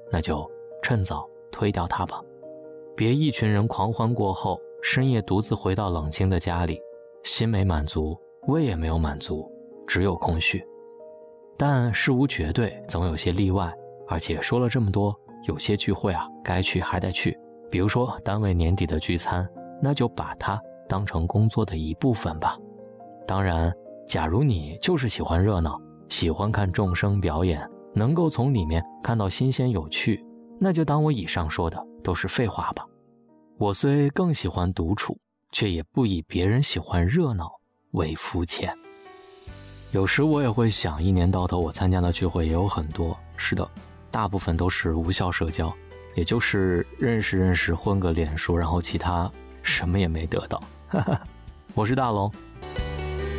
那就趁早推掉它吧。别一群人狂欢过后，深夜独自回到冷清的家里，心没满足，胃也没有满足，只有空虚。但事无绝对，总有些例外，而且说了这么多，有些聚会该去还得去。比如说单位年底的聚餐，那就把它当成工作的一部分吧。当然，假如你就是喜欢热闹，喜欢看众生表演，能够从里面看到新鲜有趣，那就当我以上说的都是废话吧。我虽更喜欢独处，却也不以别人喜欢热闹为肤浅。有时我也会想，一年到头我参加的聚会也有很多，是的，大部分都是无效社交，也就是认识混个脸熟，然后其他什么也没得到。我是大龙，